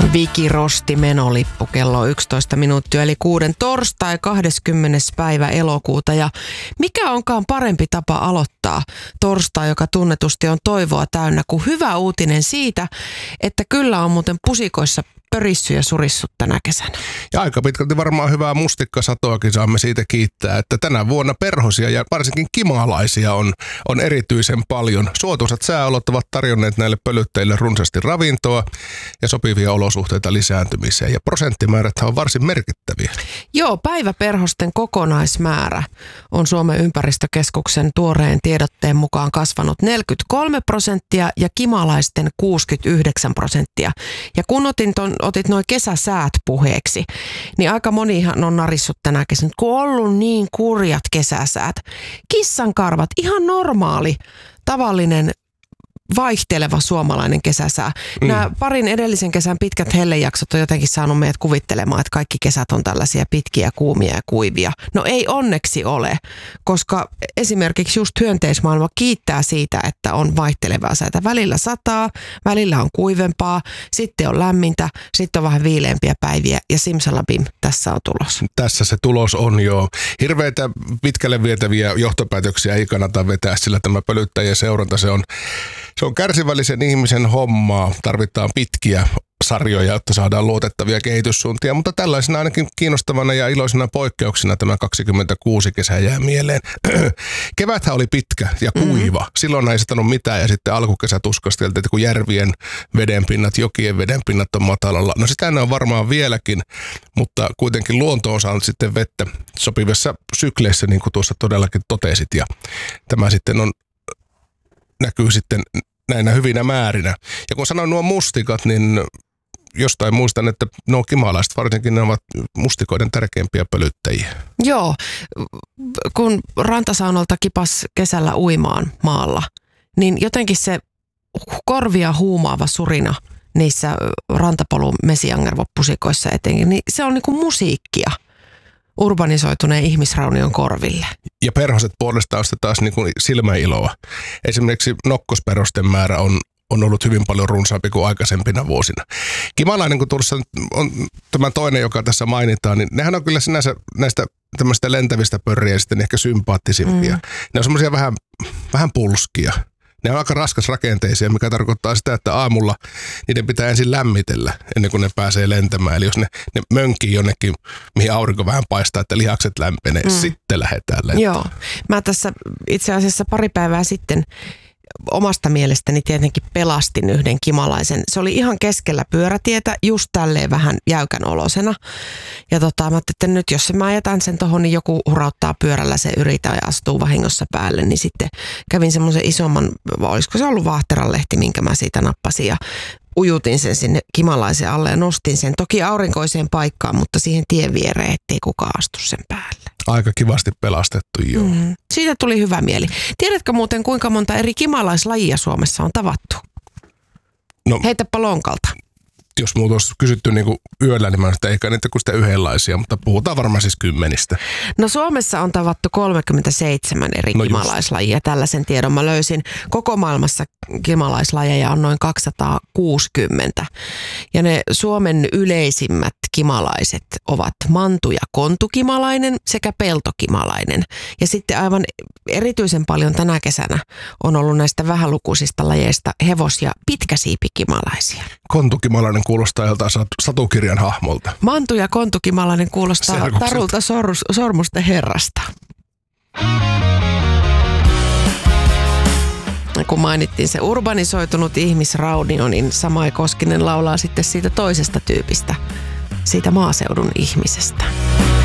Viki Rosti menolippu kello 11 minuuttia eli 6 torstai 20. päivä elokuuta. Ja mikä onkaan parempi tapa aloittaa torstai, joka tunnetusti on toivoa täynnä, kuin hyvä uutinen siitä, että kyllä on muuten pusikoissa pörissy ja surissut tänä kesänä. Ja aika pitkälti varmaan hyvää mustikkasatoakin saamme siitä kiittää, että tänä vuonna perhosia ja varsinkin kimalaisia on erityisen paljon. Suotuisat sääolot ovat tarjonneet näille pölyttäjille runsaasti ravintoa ja sopivia olosuhteita lisääntymiseen. Ja prosenttimäärät on varsin merkittäviä. Joo, päiväperhosten kokonaismäärä on Suomen ympäristökeskuksen tuoreen tiedotteen mukaan kasvanut 43% ja kimalaisten 69%. Ja kun otit nuo kesäsäät puheeksi, niin aika monihan on narissut tänä kesänä, kun on ollut niin kurjat kesäsäät. Kissankarvat, ihan normaali, tavallinen, vaihteleva suomalainen kesäsää. Nämä parin edellisen kesän pitkät hellejaksot on jotenkin saanut meidät kuvittelemaan, että kaikki kesät on tällaisia pitkiä, kuumia ja kuivia. No ei onneksi ole, koska esimerkiksi just hyönteismaailma kiittää siitä, että on vaihtelevaa säätä. Välillä sataa, välillä on kuivempaa, sitten on lämmintä, sitten on vähän viileämpiä päiviä ja simsalabim, tässä on tulos. Tässä se tulos on jo. Hirveitä pitkälle vietäviä johtopäätöksiä ei kannata vetää, sillä tämä pölyttäjien seuranta, se on kärsivällisen ihmisen hommaa. Tarvitaan pitkiä sarjoja, jotta saadaan luotettavia kehityssuuntia, mutta tällaisena ainakin kiinnostavana ja iloisena poikkeuksena tämä 26 kesä jää mieleen. Keväthän oli pitkä ja kuiva. Silloin ei satanut mitään ja sitten alkukesä tuskasteltiin, että kun järvien vedenpinnat, jokien vedenpinnat on matalalla. No sitä ne on varmaan vieläkin, mutta kuitenkin luonto on saanut sitten vettä sopivissa sykleissä, niin kuin tuossa todellakin totesit. Ja tämä sitten näkyy sitten näinä hyvinä määrinä. Ja kun sanoin nuo mustikat, niin jostain muistan, että nuo kimalaiset varsinkin ne ovat mustikoiden tärkeimpiä pölyttäjiä. Joo, kun rantasaunolta kipas kesällä uimaan maalla, niin jotenkin se korvia huumaava surina niissä rantapolun mesiangervopusikoissa etenkin, niin se on niin kuin musiikkia urbanisoituneen ihmisraunion korville. Ja perhoset puolestaan sitten taas niin kuin silmäiloa. Esimerkiksi nokkosperhosten määrä on ollut hyvin paljon runsaampi kuin aikaisempina vuosina. Kimalainen, kun tuossa on tämä toinen, joka tässä mainitaan, niin nehän on kyllä sinänsä näistä tämmöistä lentävistä pörriä sitten ehkä sympaattisimpia. Ne on semmoisia vähän pulskia. Ne on aika raskasrakenteisia, mikä tarkoittaa sitä, että aamulla niiden pitää ensin lämmitellä ennen kuin ne pääsee lentämään. Eli jos ne mönkii jonnekin, mihin aurinko vähän paistaa, että lihakset lämpenee, sitten lähdetään lentämään. Joo. Mä tässä itse asiassa pari päivää sitten omasta mielestäni tietenkin pelastin yhden kimalaisen. Se oli ihan keskellä pyörätietä, just tälleen vähän jäykän olosena. Ja mä ajattelin, että nyt jos mä jätän sen tohon, niin joku hurauttaa pyörällä se yritä ja astuu vahingossa päälle. Niin sitten kävin semmoisen isomman, olisiko se ollut vaahteranlehti, minkä mä siitä nappasin ja ujutin sen sinne kimalaisen alle ja nostin sen toki aurinkoiseen paikkaan, mutta siihen tien viereen, ettei kukaan astu sen päälle. Aika kivasti pelastettu, joo. Siitä tuli hyvä mieli. Tiedätkö muuten, kuinka monta eri kimalaislajia Suomessa on tavattu? No, heitäpä lonkalta. Jos muuta olisi kysytty niin kuin yöllä, niin mä että eikä niitä kuin sitä yhdenlaisia, mutta puhutaan varmaan siis 10. No Suomessa on tavattu 37 eri kimalaislajia. Tällaisen tiedon mä löysin. Koko maailmassa kimalaislajeja on noin 260. Ja ne Suomen yleisimmät kimalaiset ovat mantu- ja kontukimalainen sekä peltokimalainen. Ja sitten aivan erityisen paljon tänä kesänä on ollut näistä vähälukuisista lajeista hevos- ja pitkäsiipikimalaisia. Kontukimalainen kuulostaa joltain satukirjan hahmolta. Mantu- ja kontukimalainen kuulostaa Tarulta Sormusten herrasta. Kun mainittiin se urbanisoitunut ihmisraunio, niin Samai Koskinen laulaa sitten siitä toisesta tyypistä, siitä maaseudun ihmisestä.